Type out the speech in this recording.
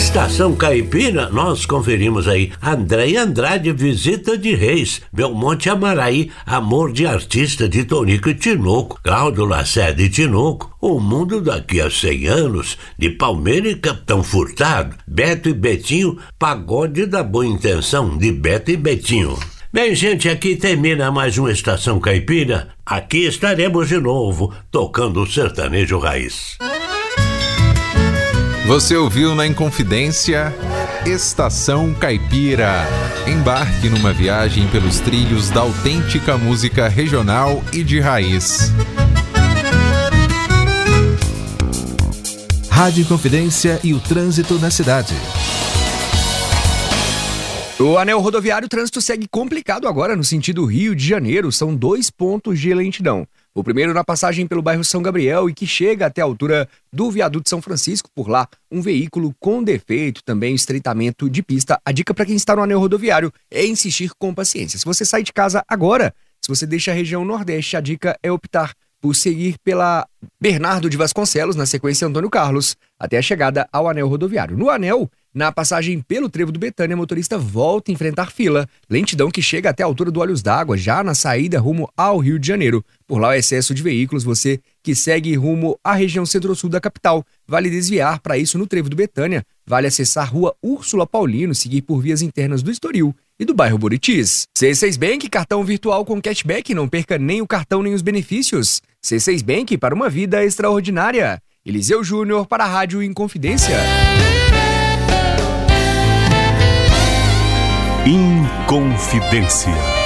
Estação Caipira, nós conferimos aí Andréia Andrade, Visita de Reis, Belmonte Amaraí, Amor de Artista de Tonico e Tinoco, Cláudio Lacerda e Tinoco, O Mundo Daqui a 100 Anos, de Palmeira e Capitão Furtado, Beto e Betinho, Pagode da Boa Intenção, de Beto e Betinho. Bem, gente, aqui termina mais uma Estação Caipira. Aqui estaremos de novo, tocando o sertanejo raiz. Você ouviu na Inconfidência Estação Caipira. Embarque numa viagem pelos trilhos da autêntica música regional e de raiz. Rádio Inconfidência e o trânsito na cidade. O anel rodoviário, o trânsito segue complicado agora no sentido Rio de Janeiro. São 2 pontos de lentidão. O primeiro na passagem pelo bairro São Gabriel e que chega até a altura do viaduto São Francisco. Por lá, um veículo com defeito, também estreitamento de pista. A dica para quem está no anel rodoviário é insistir com paciência. Se você sai de casa agora, se você deixa a região Nordeste, a dica é optar por seguir pela Bernardo de Vasconcelos, na sequência Antônio Carlos, até a chegada ao anel rodoviário. No anel, na passagem pelo trevo do Betânia, motorista volta a enfrentar fila, lentidão que chega até a altura do Olhos d'Água, já na saída rumo ao Rio de Janeiro. Por lá o excesso de veículos, você que segue rumo à região centro-sul da capital, vale desviar para isso no trevo do Betânia, vale acessar rua Úrsula Paulino, seguir por vias internas do Estoril e do bairro Buritis. C6 Bank, cartão virtual com cashback, não perca nem o cartão nem os benefícios. C6 Bank para uma vida extraordinária. Eliseu Júnior para a Rádio Inconfidência. Inconfidência.